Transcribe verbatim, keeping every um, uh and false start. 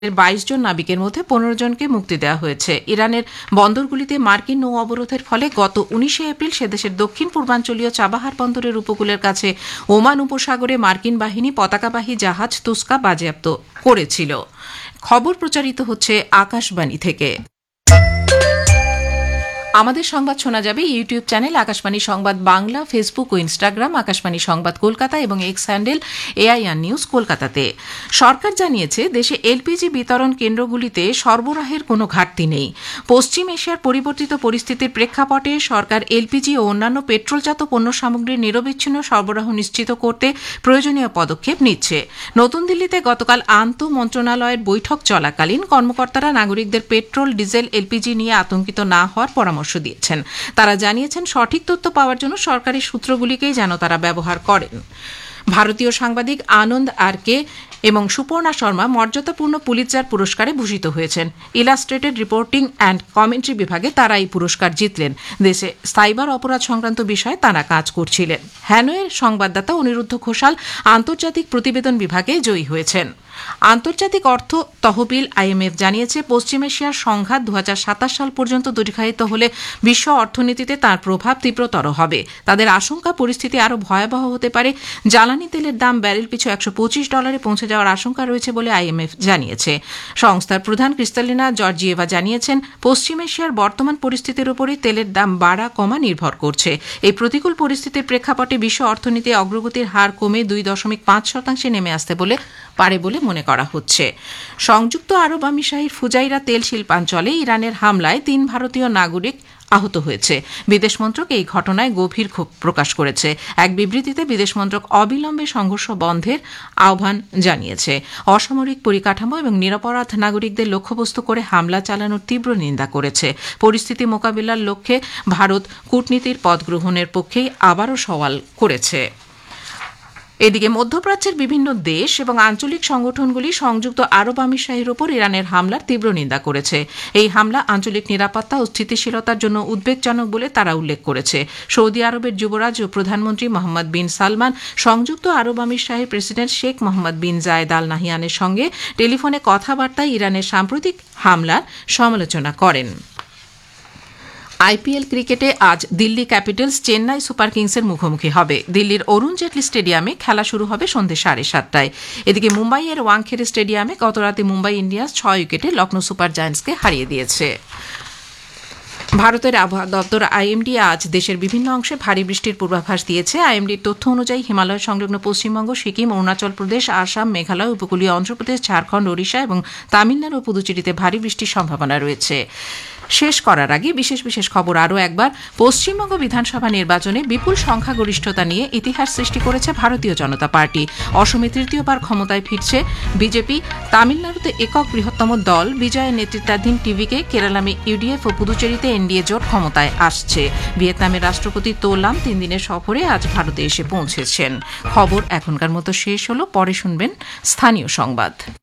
বাইশ জন নাবিকের মধ্যে পনেরো জনকে মুক্তি দেওয়া হয়েছে। ইরানের বন্দরগুলিতে মার্কিন নৌ অবরোধের ফলে গত উনিশে এপ্রিল সে দেশের দক্ষিণ পূর্বাঞ্চলীয় চাবাহার বন্দরের উপকূলের কাছে ওমান উপসাগরে মার্কিন বাহিনী পতাকাবাহী জাহাজ তুস্কা বাজেয়াপ্ত করেছিল। খবর প্রচারিত হচ্ছে আকাশবাণী থেকে। আমাদের সংবাদ শোনা যাবে ইউটিউব চ্যানেল আকাশবাণী সংবাদ বাংলা, ফেসবুক ও ইনস্টাগ্রাম আকাশবাণী সংবাদ কলকাতা এবং এক্স হ্যান্ডেল এআইআর নিউজ কলকাতাতে। সরকার জানিয়েছে দেশে এলপিজি বিতরণ কেন্দ্রগুলিতে সরবরাহের কোনো ঘাটতি নেই। পশ্চিম এশিয়ার পরিবর্তিত পরিস্থিতির প্রেক্ষাপটে সরকার এলপিজি ও অন্যান্য পেট্রোলজাত পণ্য সামগ্রীর নিরবিচ্ছিন্ন সরবরাহ নিশ্চিত করতে প্রয়োজনীয় পদক্ষেপ নিচ্ছে। নতুন দিল্লিতে গতকাল আন্তঃ মন্ত্রণালয়ের বৈঠক চলাকালীন কর্মকর্তারা নাগরিকদের পেট্রোল, ডিজেল, এলপিজি নিয়ে আতঙ্কিত না হওয়ার পরামর্শ দিয়েছেন। তারা জানিয়েছেন সঠিক তথ্য পাওয়ার জন্য সরকারি সূত্রগুলিকেই যেন তারা ব্যবহার করেন। ভারতীয় সাংবাদিক আনন্দ আর কে এবং সুপর্ণা শর্মা মর্যাদাপূর্ণ পুলিৎজার পুরস্কারে ভূষিত হয়েছেন। ইলাস্ট্রেটেড রিপোর্টিং অ্যান্ড কমেন্ট্রি বিভাগে তারা এই পুরস্কার জিতলেন। দেশে সাইবার অপরাধ সংক্রান্ত বিষয়ে তারা কাজ করছিলেন। হ্যানয়ের সংবাদদাতা অনিরুদ্ধ ঘোষাল আন্তর্জাতিক প্রতিবেদন বিভাগে জয়ী হয়েছেন। আন্তর্জাতিক অর্থ তহবিল আইএমএফ জানিয়েছে পশ্চিম এশিয়ার সংঘাত দু হাজার সাতাশ সাল পর্যন্ত দীর্ঘায়িত হলে বিশ্ব অর্থনীতিতে তার প্রভাব তীব্রতর হবে। তাদের আশঙ্কা পরিস্থিতি আরও ভয়াবহ হতে পারে। জ্বালানি তেলের দাম ব্যারেল পিছু একশো পঁচিশ ডলারে পৌঁছে যাওয়ার আশঙ্কা রয়েছে বলে আইএমএফ জানিয়েছে। সংস্থার প্রধান ক্রিস্টালিনা জর্জিয়েভা জানিয়েছেন পশ্চিম এশিয়ার বর্তমান পরিস্থিতির উপরই তেলের দাম বাড়া কমা নির্ভর করছে। এই প্রতিকূল পরিস্থিতির প্রেক্ষাপটে বিশ্ব অর্থনীতি অগ্রগতির হার কমে দুই দশমিক পাঁচ শতাংশে নেমে আসতে বলে পারে বলে মনে করা হচ্ছে। সংযুক্ত আরব আমিরাতের ফুজাইরা তেল শিল্পাঞ্চলে ইরানের হামলায় তিন ভারতীয় নাগরিক আহত হয়েছে। বিদেশ মন্ত্রক এই ঘটনায় গভীর ক্ষোভ প্রকাশ করেছে। এক বিবৃতিতে বিদেশ মন্ত্রক অবিলম্বে সংঘর্ষ বন্ধের আহ্বান জানিয়েছে। অসামরিক পরিকাঠামো এবং নিরপরাধ নাগরিকদের লক্ষ্যবস্তু করে হামলা চালানোর তীব্র নিন্দা করেছে। পরিস্থিতি মোকাবিলার লক্ষ্যে ভারত কূটনীতির পথ গ্রহণের পক্ষেই আবারও সওয়াল করেছে। এদিকে মধ্যপ্রাচ্যের বিভিন্ন দেশ এবং আঞ্চলিক সংগঠনগুলি সংযুক্ত আরব আমিরাতের ওপর ইরানের হামলার তীব্র নিন্দা করেছে। এই হামলা আঞ্চলিক নিরাপত্তা ও স্থিতিশীলতার জন্য উদ্বেগজনক বলে তারা উল্লেখ করেছে। সৌদি আরবের যুবরাজ ও প্রধানমন্ত্রী মোহাম্মদ বিন সালমান সংযুক্ত আরব আমিরাতের প্রেসিডেন্ট শেখ মোহাম্মদ বিন জায়েদ আল নাহিয়ানের সঙ্গে টেলিফোনে কথাবার্তায় ইরানের সাম্প্রতিক হামলার সমালোচনা করেন। আইপিএল ক্রিকেটে আজ দিল্লি ক্যাপিটালস চেন্নাই সুপার কিংসের মুখোমুখি হবে। দিল্লির অরুণ জেটলি স্টেডিয়ামে খেলা শুরু হবে সন্ধ্যে সাড়ে সাতটায়। এদিকে মুম্বাইয়ের ওয়াংখেড়ে স্টেডিয়ামে গতরাতে মুম্বাই ইন্ডিয়ান্স ছয় উইকেটে লখনৌ সুপার জায়ান্টসকে হারিয়ে দিয়েছে। ভারতের আবহাওয়া দপ্তর আইএমডি আজ দেশের বিভিন্ন অংশে ভারী বৃষ্টির পূর্বাভাস দিয়েছে। আইএমডির তথ্য অনুযায়ী হিমালয় সংলগ্ন পশ্চিমবঙ্গ, সিকিম, অরুণাচল প্রদেশ, আসাম, মেঘালয়, উপকূলীয় অন্ধ্রপ্রদেশ, ঝাড়খণ্ড, ওড়িশা এবং তামিলনাড়ু ও পুদুচেরিতে ভারী বৃষ্টির সম্ভাবনা রয়েছে। শেষ করার আগে বিশেষ বিশেষ খবর আরও একবার। পশ্চিমবঙ্গ বিধানসভা নির্বাচনে বিপুল সংখ্যাগরিষ্ঠতা নিয়ে ইতিহাস সৃষ্টি করেছে ভারতীয় জনতা পার্টি। অসমে তৃতীয়বার ক্ষমতায় ফিরছে বিজেপি। তামিলনাড়ুতে একক বৃহত্তম দল বিজয়ের নেতৃত্বাধীন টিভিকে, কেরালামে ইউডিএফ ও পুদুচেরিতে এনডিএ জোট ক্ষমতায় আসছে। ভিয়েতনামের রাষ্ট্রপতি তো লাম তিন দিনের সফরে আজ ভারতে এসে পৌঁছেছেন। খবর এখনকার মতো শেষ হলো। পরে শুনবেন স্থানীয় সংবাদ।